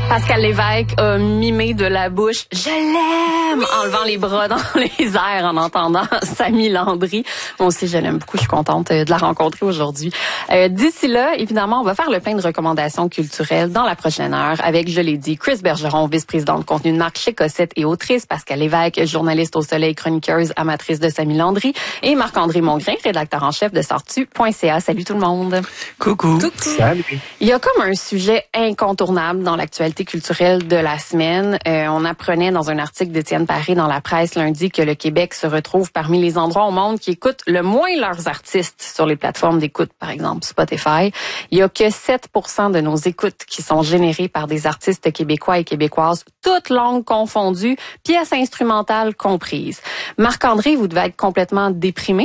Pascal Lévesque a mimé de la bouche « Je l'aime » en levant les bras dans les airs en entendant Samy Landry. Moi aussi, je l'aime beaucoup. Je suis contente de la rencontrer aujourd'hui. D'ici là, évidemment, on va faire le plein de recommandations culturelles dans la prochaine heure avec, je l'ai dit, Chris Bergeron, vice-président de contenu de marque chez Cossette et autrice, Pascal Lévesque, journaliste au Soleil, chroniqueuse, amatrice de Samy Landry, et Marc-André Mongrain, rédacteur en chef de Sortu.ca. Salut tout le monde. Coucou. Salut. Il y a comme un sujet incontournable dans l'actualité culturelle de la semaine. On apprenait dans un article d'Étienne Paré dans la presse lundi que le Québec se retrouve parmi les endroits au monde qui écoutent le moins leurs artistes sur les plateformes d'écoute, par exemple Spotify. Il y a que 7% de nos écoutes qui sont générées par des artistes québécois et québécoises, toutes langues confondues, pièces instrumentales comprises. Marc-André, vous devez être complètement déprimé.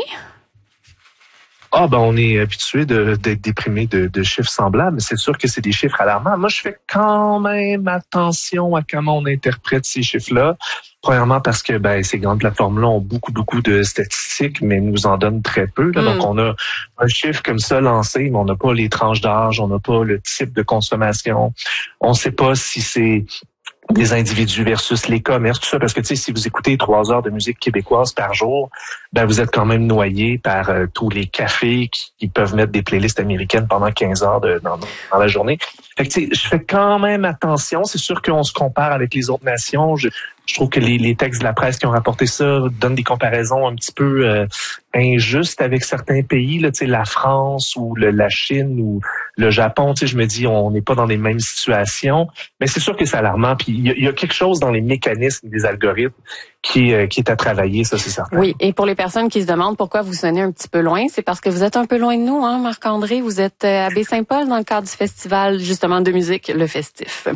On est habitué d'être déprimé de chiffres semblables, mais c'est sûr que c'est des chiffres alarmants. Moi, je fais quand même attention à comment on interprète ces chiffres-là. Premièrement, parce que ces grandes plateformes-là ont beaucoup de statistiques, mais nous en donnent très peu. Donc, on a un chiffre comme ça lancé, mais on n'a pas les tranches d'âge, on n'a pas le type de consommation. On ne sait pas si c'est des individus versus les commerces, tout ça, parce que si vous écoutez 3 heures de musique québécoise par jour, vous êtes quand même noyé par tous les cafés qui peuvent mettre des playlists américaines pendant 15 heures dans la journée. Fait que je fais quand même attention. C'est sûr qu'on se compare avec les autres nations. Je trouve que les textes de la presse qui ont rapporté ça donnent des comparaisons un petit peu injustes avec certains pays, là, la France ou la Chine ou le Japon. Je me dis, on n'est pas dans les mêmes situations. Mais c'est sûr que c'est alarmant. Puis il y a quelque chose dans les mécanismes des algorithmes qui est à travailler, ça c'est certain. Oui, et pour les personnes qui se demandent pourquoi vous sonnez un petit peu loin, c'est parce que vous êtes un peu loin de nous, hein, Marc-André. Vous êtes à Baie-Saint-Paul dans le cadre du festival justement de musique, le Festif.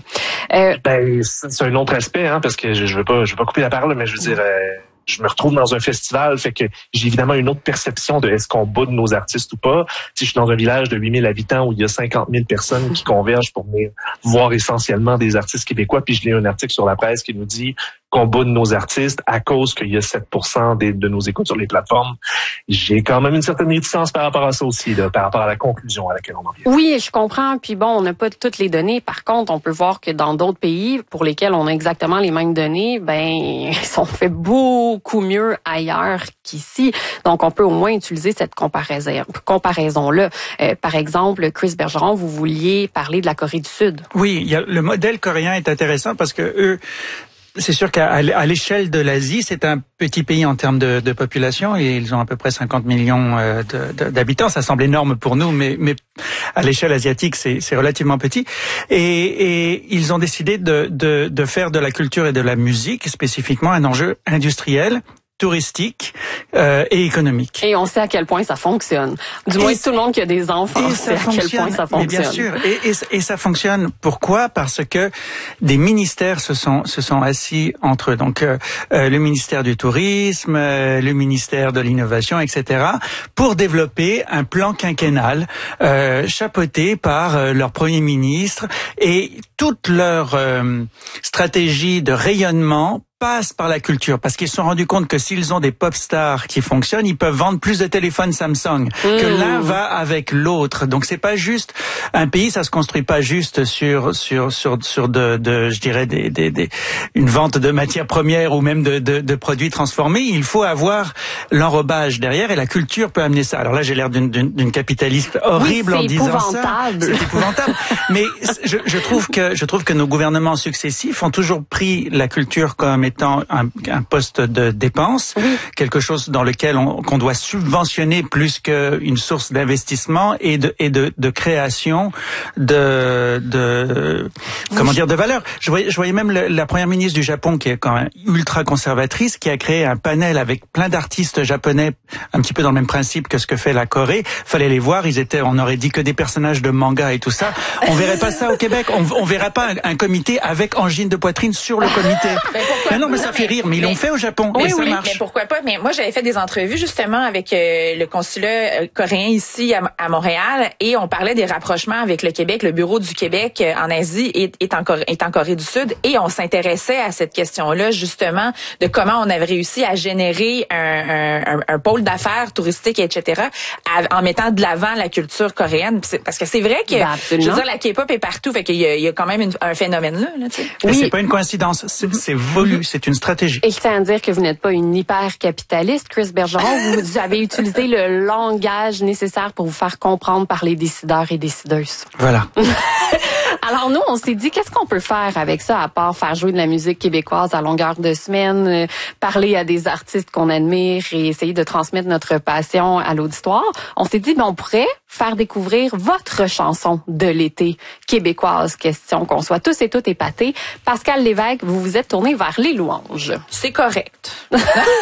C'est un autre aspect, hein, parce que je veux pas couper la parole, mais je veux dire, je me retrouve dans un festival, fait que j'ai évidemment une autre perception de est-ce qu'on boude nos artistes ou pas. Si je suis dans un village de 8000 habitants où il y a 50 000 personnes qui convergent pour venir voir essentiellement des artistes québécois, puis je lis un article sur la presse qui nous dit qu'on boude nos artistes à cause qu'il y a 7% de nos écoutes sur les plateformes. J'ai quand même une certaine réticence par rapport à ça aussi, là, par rapport à la conclusion à laquelle on en vient. Oui, je comprends. Puis on n'a pas toutes les données. Par contre, on peut voir que dans d'autres pays pour lesquels on a exactement les mêmes données, ils sont fait beaucoup mieux ailleurs qu'ici. Donc, on peut au moins utiliser cette comparaison-là. Par exemple, Chris Bergeron, vous vouliez parler de la Corée du Sud. Oui, le modèle coréen est intéressant parce que eux, c'est sûr qu'à l'échelle de l'Asie, c'est un petit pays en termes de population et ils ont à peu près 50 millions d'habitants. Ça semble énorme pour nous, mais à l'échelle asiatique, c'est relativement petit. Et ils ont décidé de faire de la culture et de la musique spécifiquement un enjeu industriel, touristique et économique. Et on sait à quel point ça fonctionne. Du moins, tout le monde qui a des enfants sait à quel point ça fonctionne. Mais bien sûr. Et ça fonctionne. Pourquoi? Parce que des ministères se sont assis entre eux. Donc, le ministère du Tourisme, le ministère de l'Innovation, etc., pour développer un plan quinquennal chapeauté par leur Premier ministre et toute leur stratégie de rayonnement passe par la culture, parce qu'ils se sont rendus compte que s'ils ont des pop stars qui fonctionnent, ils peuvent vendre plus de téléphones Samsung, que l'un va avec l'autre. Donc c'est pas juste un pays, ça se construit pas juste sur je dirais une vente de matières premières ou même de produits transformés. Il faut avoir l'enrobage derrière et la culture peut amener ça. Alors là, j'ai l'air d'une capitaliste horrible en disant ça. C'est épouvantable. Mais je trouve que nos gouvernements successifs ont toujours pris la culture comme étant un poste de dépense, quelque chose dans lequel qu'on doit subventionner plus qu'une source d'investissement et de création de valeur. Je voyais même la première ministre du Japon, qui est quand même ultra conservatrice, qui a créé un panel avec plein d'artistes japonais, un petit peu dans le même principe que ce que fait la Corée. Fallait les voir, on aurait dit que des personnages de manga et tout ça. On verrait pas ça au Québec. On verrait pas un comité avec angine de poitrine sur le comité. Non, mais ça fait rire, mais ils l'ont fait au Japon et ça marche. Mais pourquoi pas? Mais moi, j'avais fait des entrevues justement avec le consulat coréen ici à Montréal et on parlait des rapprochements avec le Québec. Le bureau du Québec en Asie est en Corée du Sud et on s'intéressait à cette question-là justement de comment on avait réussi à générer un pôle d'affaires touristique, etc. en mettant de l'avant la culture coréenne. Parce que c'est vrai que, je veux dire, la K-pop est partout, fait qu'il y a quand même un phénomène là, tu sais. Oui. C'est pas une coïncidence, c'est voulu, c'est une stratégie. Et je tiens à dire que vous n'êtes pas une hyper-capitaliste, Chris Bergeron. Vous avez utilisé le langage nécessaire pour vous faire comprendre par les décideurs et décideuses. Voilà. Alors nous, on s'est dit, qu'est-ce qu'on peut faire avec ça, à part faire jouer de la musique québécoise à longueur de semaine, parler à des artistes qu'on admire et essayer de transmettre notre passion à l'auditoire. On s'est dit, on pourrait faire découvrir votre chanson de l'été québécoise, question qu'on soit tous et toutes épatés. Pascal Lévesque, vous vous êtes tourné vers les louanges. C'est correct.